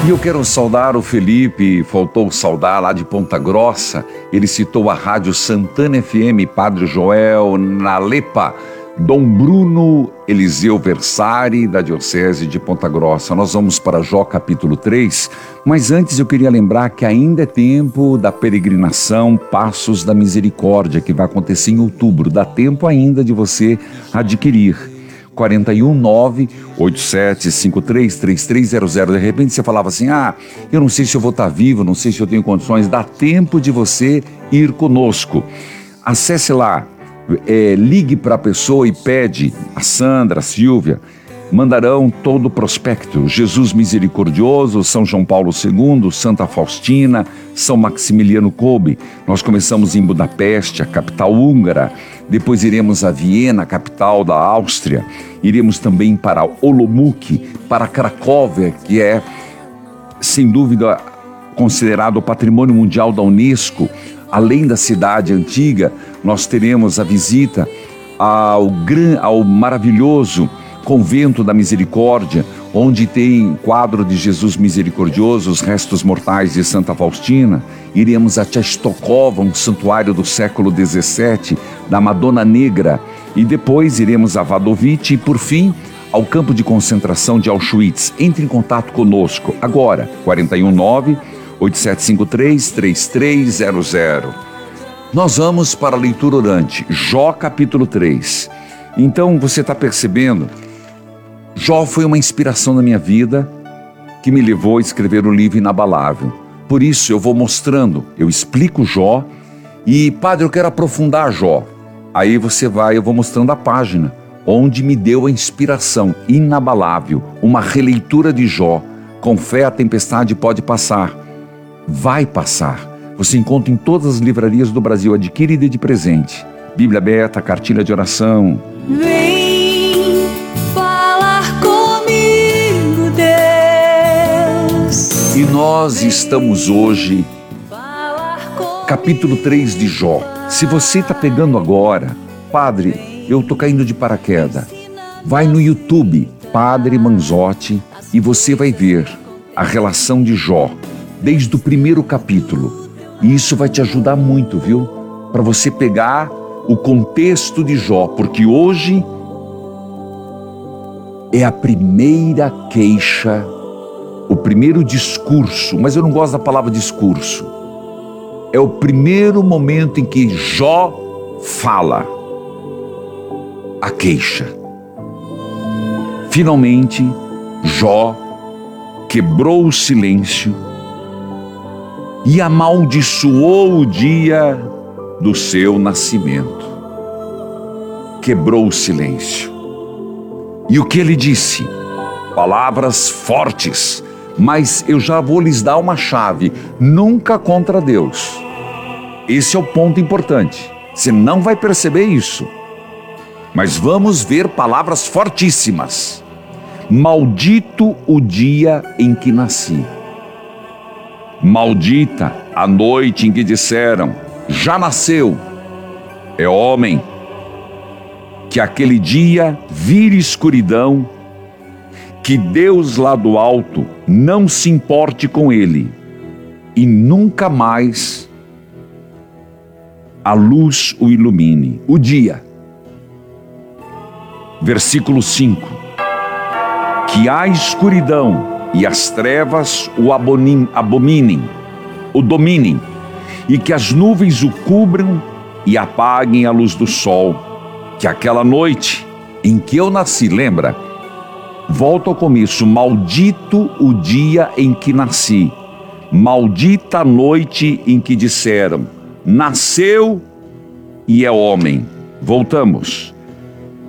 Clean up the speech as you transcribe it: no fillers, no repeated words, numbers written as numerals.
eu quero saudar o Felipe, faltou saudar lá de Ponta Grossa. Ele citou a Rádio Santana FM, Padre Joel Nalepa, Dom Bruno Eliseu Versari, da Diocese de Ponta Grossa. Nós vamos para Jó capítulo 3, mas antes eu queria lembrar que ainda é tempo da peregrinação Passos da Misericórdia, que vai acontecer em outubro. Dá tempo ainda de você adquirir. 419-8753-3300. De repente você falava assim, eu não sei se eu vou estar vivo, não sei se eu tenho condições. Dá tempo de você ir conosco. Acesse lá, ligue para a pessoa e pede, a Sandra, a Silvia, mandarão todo o prospecto. Jesus Misericordioso, São João Paulo II, Santa Faustina, São Maximiliano Kolbe. Nós começamos em Budapeste, a capital húngara. Depois iremos a Viena, capital da Áustria. Iremos também para Olomouc, para Cracóvia, que é, sem dúvida, considerado Patrimônio Mundial da Unesco. Além da cidade antiga, nós teremos a visita ao maravilhoso Convento da Misericórdia, onde tem quadro de Jesus Misericordioso, os restos mortais de Santa Faustina. Iremos a Częstochowa, um santuário do século XVII, da Madonna Negra. E depois iremos a Wadowice e, por fim, ao campo de concentração de Auschwitz. Entre em contato conosco agora, 419-8753-3300. Nós vamos para a leitura orante, Jó capítulo 3. Então você está percebendo, Jó foi uma inspiração na minha vida que me levou a escrever o livro Inabalável. Por isso eu vou mostrando, eu explico Jó e, padre, eu quero aprofundar Jó. Aí eu vou mostrando a página onde me deu a inspiração. Inabalável, uma releitura de Jó. Com fé a tempestade pode passar. Vai passar. Você encontra em todas as livrarias do Brasil. Adquire e dê de presente. Bíblia aberta, cartilha de oração. Vem falar comigo, Deus. E nós estamos hoje, capítulo 3 de Jó. Se você está pegando agora, padre, eu estou caindo de paraquedas. Vai no YouTube, Padre Manzotti, e você vai ver a relação de Jó, desde o primeiro capítulo. E isso vai te ajudar muito, viu? Para você pegar o contexto de Jó, porque hoje é a primeira queixa, o primeiro discurso, mas eu não gosto da palavra discurso. É o primeiro momento em que Jó fala, a queixa. Finalmente, Jó quebrou o silêncio e amaldiçoou o dia do seu nascimento. Quebrou o silêncio. E o que ele disse? Palavras fortes, mas eu já vou lhes dar uma chave: nunca contra Deus. Esse é o ponto importante. Você não vai perceber isso. Mas vamos ver palavras fortíssimas. Maldito o dia em que nasci. Maldita a noite em que disseram, já nasceu, é homem. Que aquele dia vire escuridão, que Deus lá do alto não se importe com ele, e nunca mais a luz o ilumine. O dia. Versículo 5. Que a escuridão e as trevas o dominem, e que as nuvens o cubram e apaguem a luz do sol. Que aquela noite em que eu nasci, lembra? Volto ao começo. Maldito o dia em que nasci. Maldita a noite em que disseram, nasceu e é homem. Voltamos.